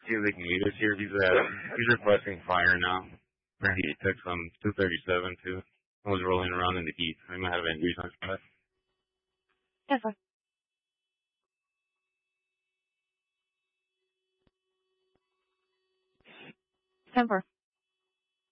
see if they can meet us here. He's requesting fire now. He took some 237 too. I was rolling around in the heat. I might have injuries on his back. Yes, sir. 10-4.